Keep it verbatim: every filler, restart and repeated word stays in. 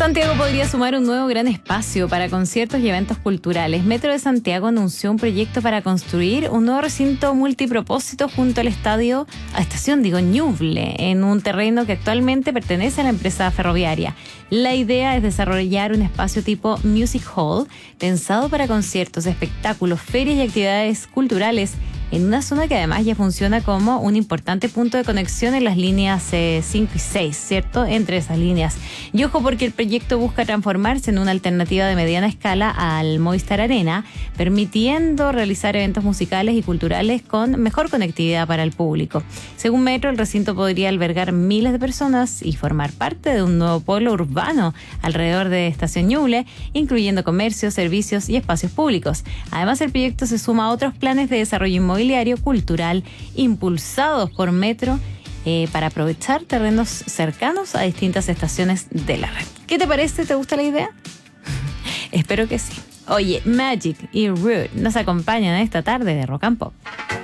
Santiago podría sumar un nuevo gran espacio para conciertos y eventos culturales. Metro de Santiago anunció un proyecto para construir un nuevo recinto multipropósito junto al estadio, a estación digo, Ñuble, en un terreno que actualmente pertenece a la empresa ferroviaria. La idea es desarrollar un espacio tipo Music Hall, pensado para conciertos, espectáculos, ferias y actividades culturales, en una zona que además ya funciona como un importante punto de conexión en las líneas cinco y seis, ¿cierto? Entre esas líneas. Y ojo, porque el proyecto busca transformarse en una alternativa de mediana escala al Movistar Arena, permitiendo realizar eventos musicales y culturales con mejor conectividad para el público. Según Metro, el recinto podría albergar miles de personas y formar parte de un nuevo polo urbano alrededor de Estación Ñuble, incluyendo comercios, servicios y espacios públicos. Además, el proyecto se suma a otros planes de desarrollo inmobiliario inmobiliario cultural impulsados por Metro eh, para aprovechar terrenos cercanos a distintas estaciones de la red. ¿Qué te parece? ¿Te gusta la idea? Espero que sí. Oye, Magic y Rude nos acompañan esta tarde de Rock and Pop.